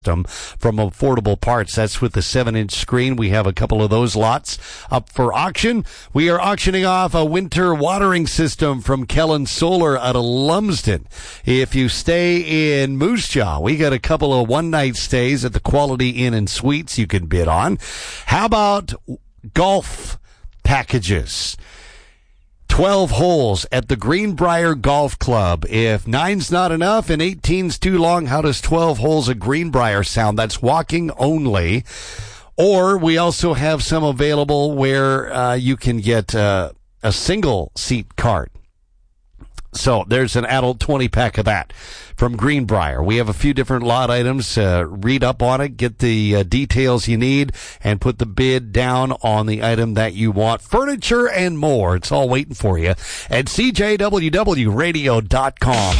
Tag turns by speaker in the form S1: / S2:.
S1: from Affordable Parts. That's with the 7-inch screen. We have a couple of those lots up for auction. We are auctioning off a winter watering system from Kellen Solar out of Lumsden. If you stay in Moose Jaw, we got a couple of one-night stays at the Quality Inn and Suites you can bid on. How about golf packages? 12 holes at the Greenbrier Golf Club. If 9's not enough and 18's too long, how does 12 holes at Greenbrier sound? That's walking only. Or we also have some available where you can get a single seat cart. So there's an adult 20-pack of that from Greenbrier. We have a few different lot items. Read up on it, get the details you need, and put the bid down on the item that you want. Furniture and more. It's all waiting for you at CJWWradio.com.